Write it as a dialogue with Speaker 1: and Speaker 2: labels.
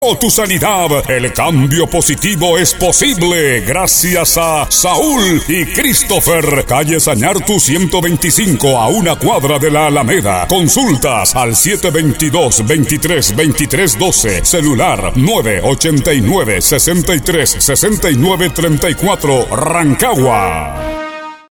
Speaker 1: O tu sanidad, el cambio positivo es posible gracias a Saúl y Christopher, calle Sañartu 125, a una cuadra de la Alameda. Consultas al 722-23-23-12, celular 989-63-69-34, Rancagua.